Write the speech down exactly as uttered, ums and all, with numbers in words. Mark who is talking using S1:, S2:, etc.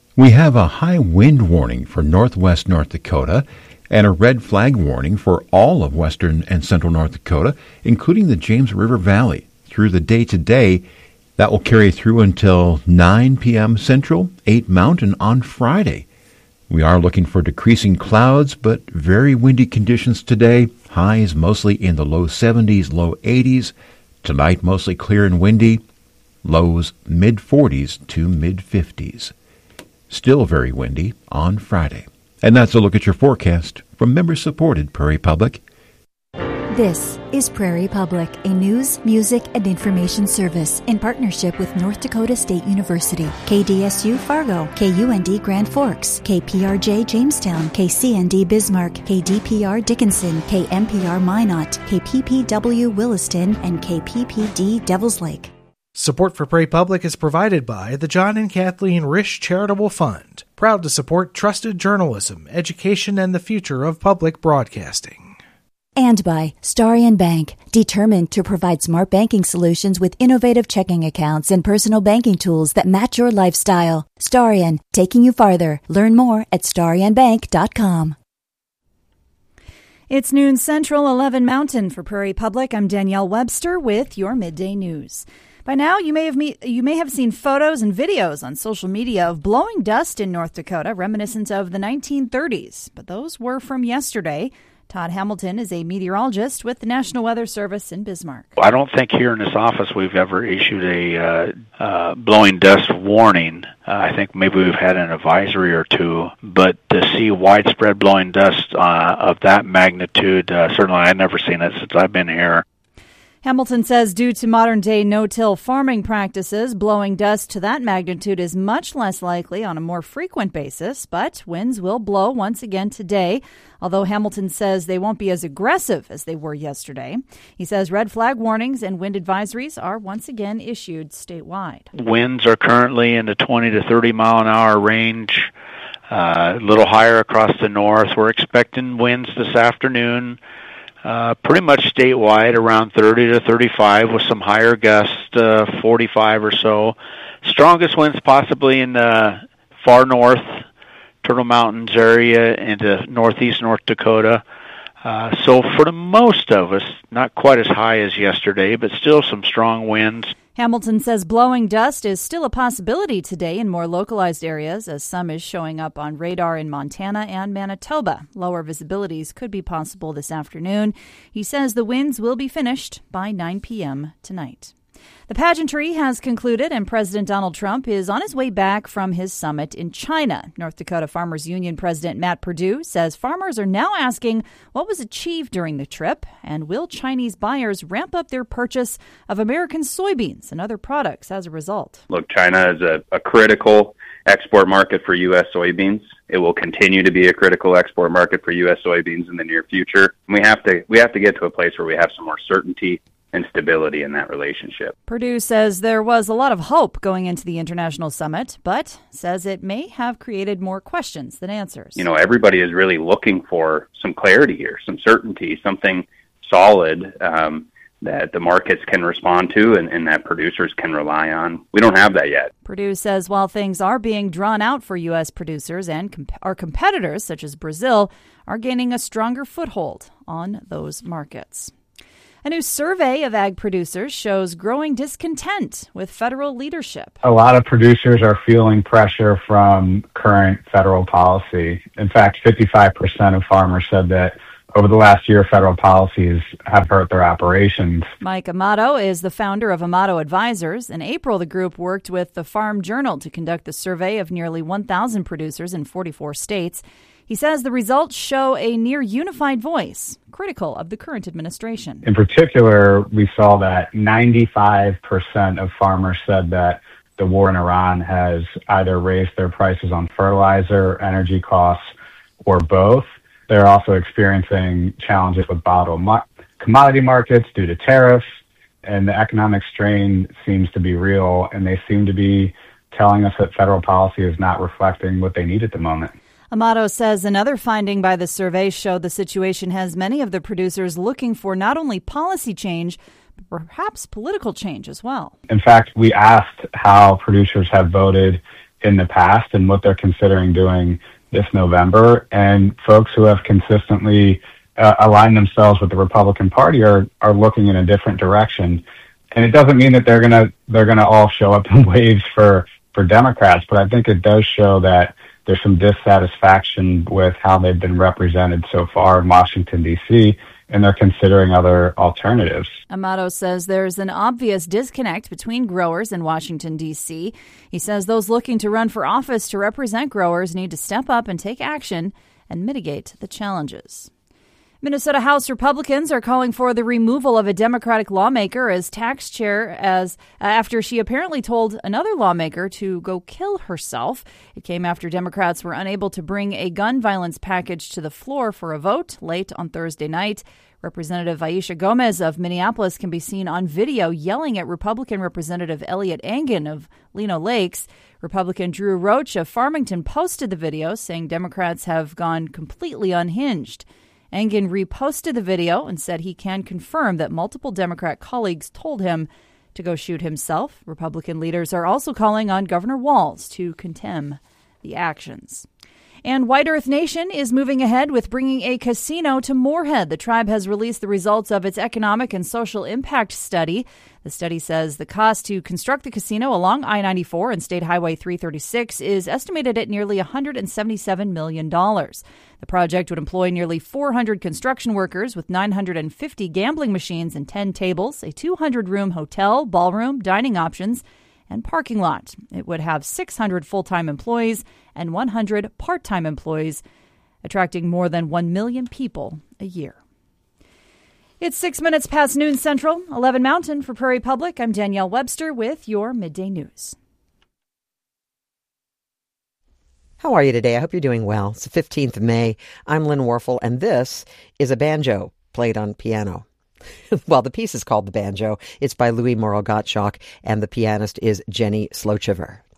S1: We have a high wind warning for northwest North Dakota and a red flag warning for all of western and central North Dakota, including the James River Valley. Through the day today, that will carry through until nine p.m. Central, eight Mountain on Friday. We are looking for decreasing clouds, but very windy conditions today. Highs mostly in the low seventies, low eighties. Tonight, mostly clear and windy. Lows mid forties to mid fifties. Still very windy on Friday. And that's a look at your forecast from member-supported Prairie Public.
S2: This is Prairie Public, a news, music, and information service in partnership with North Dakota State University, K D S U Fargo, K U N D Grand Forks, K P R J Jamestown, K C N D Bismarck, K D P R Dickinson, K M P R Minot, K P P W Williston, and K P P D Devils Lake.
S3: Support for Prairie Public is provided by the John and Kathleen Risch Charitable Fund, proud to support trusted journalism, education, and the future of public broadcasting.
S2: And by Starion Bank, determined to provide smart banking solutions with innovative checking accounts and personal banking tools that match your lifestyle. Starion, taking you farther. Learn more at starion bank dot com.
S4: It's noon Central, eleven Mountain. For Prairie Public, I'm Danielle Webster with your midday news. By now, you may have me- you may have seen photos and videos on social media of blowing dust in North Dakota, reminiscent of the nineteen thirties. But those were from yesterday. Todd Hamilton is a meteorologist with the National Weather Service in Bismarck.
S5: I don't think here in this office we've ever issued a uh, uh, blowing dust warning. Uh, I think maybe we've had an advisory or two, but to see widespread blowing dust uh, of that magnitude, uh, certainly I've never seen it since I've been here.
S4: Hamilton says due to modern-day no-till farming practices, blowing dust to that magnitude is much less likely on a more frequent basis, but winds will blow once again today, although Hamilton says they won't be as aggressive as they were yesterday. He says red flag warnings and wind advisories are once again issued statewide.
S5: Winds are currently in the twenty to thirty mile an hour range, uh, a little higher across the north. We're expecting winds this afternoon. Uh, pretty much statewide, around thirty to thirty-five, with some higher gusts, uh, forty-five or so. Strongest winds possibly in the far north, Turtle Mountains area, into northeast North Dakota. Uh, so for the most of us, not quite as high as yesterday, but still some strong winds.
S4: Hamilton says blowing dust is still a possibility today in more localized areas, as some is showing up on radar in Montana and Manitoba. Lower visibilities could be possible this afternoon. He says the winds will be finished by nine p.m. tonight. The pageantry has concluded, and President Donald Trump is on his way back from his summit in China. North Dakota Farmers Union President Matt Perdue says farmers are now asking what was achieved during the trip, and will Chinese buyers ramp up their purchase of American soybeans and other products as a result?
S6: Look, China is a, a critical export market for U S soybeans. It will continue to be a critical export market for U S soybeans in the near future. And we have to we have to get to a place where we have some more certainty and stability in that relationship.
S4: Perdue says there was a lot of hope going into the international summit, but says it may have created more questions than answers.
S6: You know, everybody is really looking for some clarity here, some certainty, something solid um, that the markets can respond to and, and that producers can rely on. We don't have that yet.
S4: Perdue says while things are being drawn out for U S producers, and comp- our competitors, such as Brazil, are gaining a stronger foothold on those markets. A new survey of ag producers shows growing discontent with federal leadership.
S7: A lot of producers are feeling pressure from current federal policy. In fact, fifty-five percent of farmers said that over the last year, federal policies have hurt their operations.
S4: Mike Amato is the founder of Amato Advisors. In April, the group worked with the Farm Journal to conduct the survey of nearly one thousand producers in forty-four states. He says the results show a near unified voice, critical of the current administration.
S7: In particular, we saw that ninety-five percent of farmers said that the war in Iran has either raised their prices on fertilizer, energy costs, or both. They're also experiencing challenges with volatile mo- commodity markets due to tariffs, and the economic strain seems to be real, and they seem to be telling us that federal policy is not reflecting what they need at the moment.
S4: Amato says another finding by the survey showed the situation has many of the producers looking for not only policy change, but perhaps political change as well.
S7: In fact, we asked how producers have voted in the past and what they're considering doing this November. And folks who have consistently uh, aligned themselves with the Republican Party are are looking in a different direction. And it doesn't mean that they're gonna they're gonna all show up in waves for for Democrats, but I think it does show that there's some dissatisfaction with how they've been represented so far in Washington, D C, and they're considering other alternatives.
S4: Amato says there's an obvious disconnect between growers and Washington, D C. He says those looking to run for office to represent growers need to step up and take action and mitigate the challenges. Minnesota House Republicans are calling for the removal of a Democratic lawmaker as tax chair as uh, after she apparently told another lawmaker to go kill herself. It came after Democrats were unable to bring a gun violence package to the floor for a vote late on Thursday night. Representative Aisha Gomez of Minneapolis can be seen on video yelling at Republican Representative Elliot Angin of Lino Lakes. Republican Drew Roach of Farmington posted the video saying Democrats have gone completely unhinged. Angin reposted the video and said he can confirm that multiple Democrat colleagues told him to go shoot himself. Republican leaders are also calling on Governor Walz to condemn the actions. And White Earth Nation is moving ahead with bringing a casino to Moorhead. The tribe has released the results of its economic and social impact study. The study says the cost to construct the casino along I ninety-four and State Highway three thirty-six is estimated at nearly one hundred seventy-seven million dollars. The project would employ nearly four hundred construction workers with nine hundred fifty gambling machines and ten tables, a two hundred room hotel, ballroom, dining options, and parking lot. It would have six hundred full-time employees and one hundred part-time employees, attracting more than one million people a year. It's six minutes past noon Central, eleven Mountain. For Prairie Public, I'm Danielle Webster with your Midday News.
S8: How are you today? I hope you're doing well. It's the fifteenth of May. I'm Lynn Warfel, and this is a banjo played on piano. Well, the piece is called The Banjo. It's by Louis Moreau Gottschalk, and the pianist is Jenny Slochiver.